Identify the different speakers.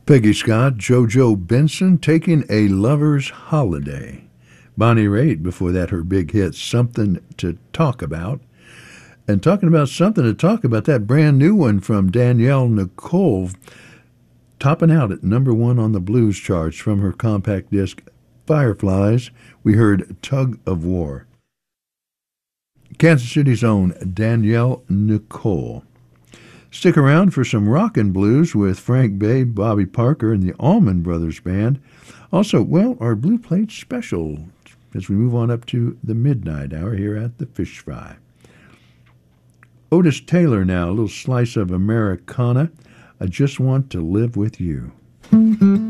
Speaker 1: Peggy Scott, JoJo Benson, Taking a Lover's Holiday. Bonnie Raitt, before that, her big hit, Something to Talk About. And talking about something to talk about, that brand new one from Danielle Nicole, topping out at #1 on the blues charts from her compact disc, Fireflies. We heard Tug of War. Kansas City's own Danielle Nicole. Stick around for some rockin' blues with Frank Bay, Bobby Parker, and the Allman Brothers Band. Also, well, our Blue Plate special as we move on up to the midnight hour here at the Fish Fry. Otis Taylor now, a little slice of Americana. I Just Want to Live with You.